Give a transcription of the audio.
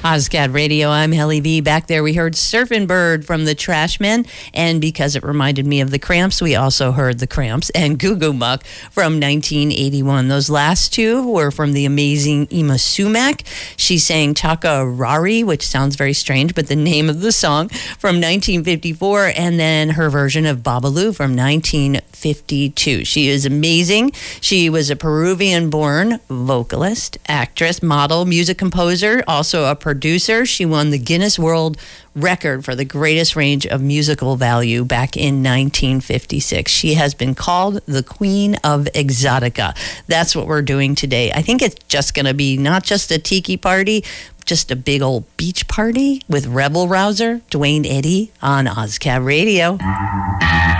Ozcad Radio, I'm Helly V. Back there we heard Surfin' Bird from the Trashmen, and because it reminded me of the Cramps, we also heard the Cramps and Goo Goo Muck from 1981. Those last two were from the amazing Ima Sumac. She sang Chaka Rari, which sounds very strange, but the name of the song, from 1954, and then her version of Babalu from 1952. She is amazing. She was a Peruvian-born vocalist, actress, model, music composer, also a producer. She won the Guinness World Record for the greatest range of musical value back in 1956. She has been called the Queen of Exotica. That's what we're doing today. I think it's just going to be not just a tiki party, just a big old beach party with Rebel Rouser, Dwayne Eddy on Ozcad Radio.